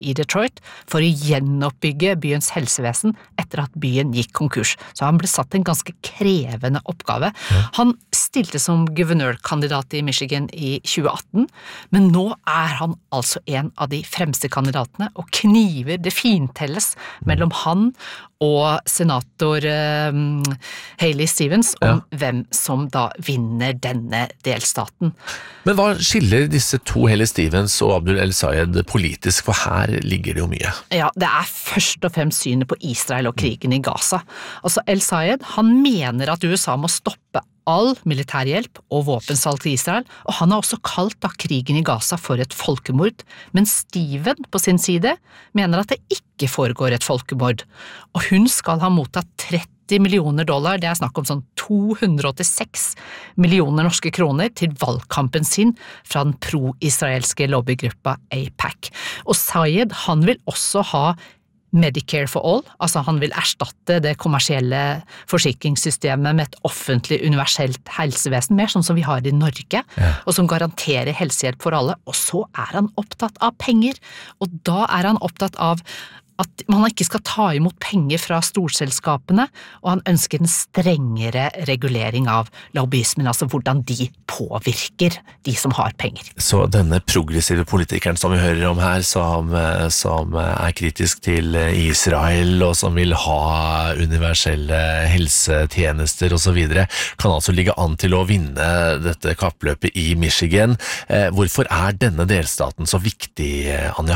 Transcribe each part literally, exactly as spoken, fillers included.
i Detroit for å gjenoppbygge byens helsevesen etter at byen gikk konkurs. Så han ble satt en ganske krevende oppgave. Ja. Han stilte som guvernørkandidat i Michigan i tjue atten, men nå er han altså en av de fremste kandidatene, og kniver det fintelles mellom han og senator um, Haley Stevens om ja. hvem som da vinner denne delstaten. Men hva skiller disse to, Haley Stevens og Abdul El-Sayed, politisk? For her ligger det jo mye. Ja, det er først og fremst synet på Israel og krigen i Gaza. Altså El-Sayed, han mener at U S A må stoppe all militærhjelp og våpensalg til Israel, og han har også kalt da krigen i Gaza for et folkemord, men Steven på sin side mener at det ikke foregår et folkemord, og hun skal ha mottatt tretti millioner dollar, det er snakk om sånn to hundre åttiseks millioner norske kroner til valgkampen sin fra den pro-israelske lobbygruppa AIPAC. Og Sayed, han vil også ha Medicare for all, altså han vil erstatte det kommersielle forsikringssystemet med et offentlig universelt helsevesen, mer sånn som vi har i Norge, ja. og som garanterer helsehjelp for alle, og så er han opptatt av penger, og da er han opptatt av at man ikke skal ta imot penger fra storselskapene, og han ønsker en strengere regulering av lobbyismen, altså hvordan de påvirker de som har penger. Så denne progressive politikeren som vi hører om her, som, som er kritisk til Israel, og som vil ha universelle helsetjenester og så videre, kan altså ligge an til å vinne dette kappløpet i Michigan. Hvorfor er denne delstaten så viktig, Anja?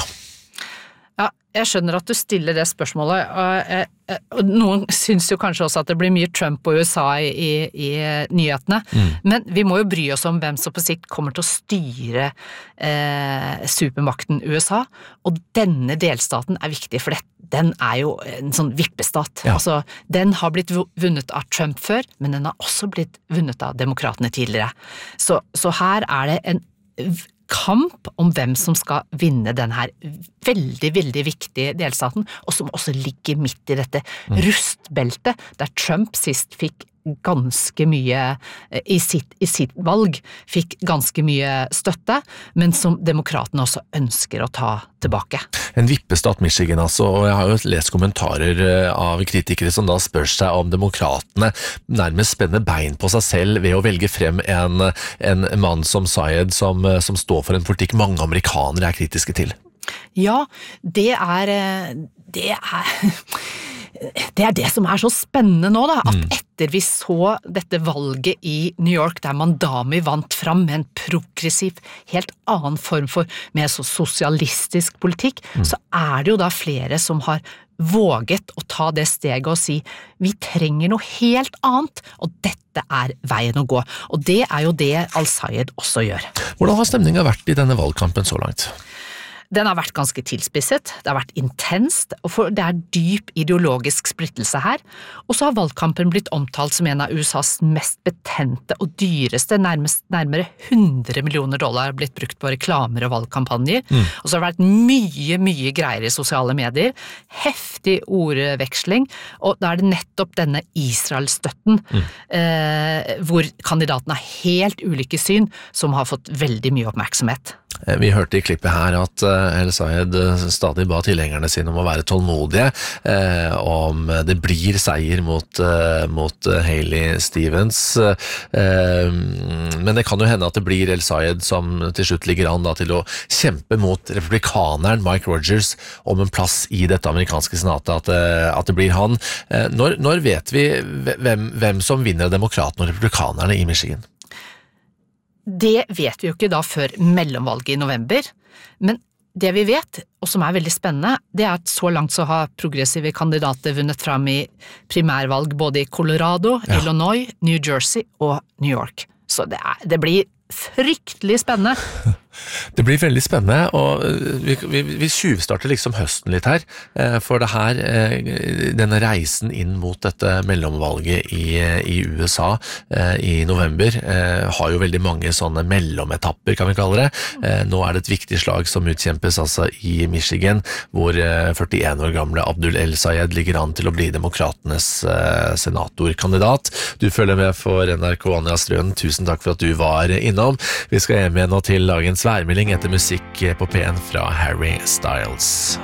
Ja, jeg skjønner at du stiller det spørsmålet, og, og noen synes jo kanskje også at det blir mye Trump og U S A i, i, i nyhetene, mm. men vi må jo bry oss om hvem som på sikt kommer til å styre eh, supermakten U S A, og denne delstaten er viktig, for det, den er jo en sånn vippestat. Ja. Altså, den har blitt vunnet av Trump før, men den har også blitt vunnet av demokratene tidligere. Så, så her er det en kamp om hvem som skal vinne den her veldig, veldig viktige delstaten, og som også ligger midt i dette mm. rustbeltet, der Trump sist fikk ganske mye, i sitt, i sitt valg, fikk ganske mye støtte, men som demokratene også ønsker å ta tilbake. En vippestat Michigan altså, og jeg har jo lest kommentarer av kritikere som da spør seg om demokratene nærmest spenner bein på seg selv ved å velge frem en, en mann som Sayed, som, som står for en politikk mange amerikanere er kritiske til. Ja, det er det er det er det som er så spennende nå da, at etter vi så dette valget i New York, der Mandami vant fram med en progressiv, helt annen form for mer så sosialistisk politikk, mm. så er det jo da flere som har våget å ta det steget og si, vi trenger noe helt annet, og dette er veien å gå. Og det er jo det El-Sayed også gjør. Hvordan har stemningen vært i denne valgkampen så langt? Den har vært ganske tilspisset, det har vært intenst, og for det er dyp ideologisk splittelse her, og så har valgkampen blitt omtalt som en av U S As mest betente og dyreste, nærmest, nærmere hundre millioner dollar blitt brukt på reklamer og valgkampanjer, mm. og så har det vært mye, mye greier i sosiale medier, heftig ordveksling, og da er det nettopp denne Israel-støtten, mm. eh, hvor kandidatene har helt ulike syn, som har fått veldig mye oppmerksomhet. Vi hørte i klippet her at El-Sayed stadig ba tilhengerne sine om å være tålmodige, eh, om det blir seier mot, eh, mot Haley Stevens, eh, men det kan jo hende at det blir El-Sayed som til slutt ligger an da, til å kjempe mot republikaneren Mike Rogers om en plass i dette amerikanske senatet, at, at det blir han. Eh, når, når vet vi hvem, hvem som vinner demokratene og republikanerne i Michigan? Det vet vi jo ikke da før mellomvalget i november, men det vi vet, og som er veldig spennende, det er at så langt så har progressive kandidater vunnet fram i primærvalg både i Colorado, ja. Illinois, New Jersey og New York. Så det, er, det blir fryktelig spennende. Det blir veldig spennende, og vi, vi, vi tjuvstarter liksom høsten litt her, for det her, denne reisen inn mot dette mellomvalget i, i U S A i november, har jo veldig mange sånne mellometapper, kan vi kalle det. Nå er det et viktig slag som utkjempes altså i Michigan, hvor førtien år gamle Abdul El-Sayed ligger an til å bli demokratenes senatorkandidat. Du følger med for N R K, Anja Strøen. Tusen takk for at du var innom. Vi skal hjem igjen nå til dagens Sværmelding etter musikk på P en fra Harry Styles.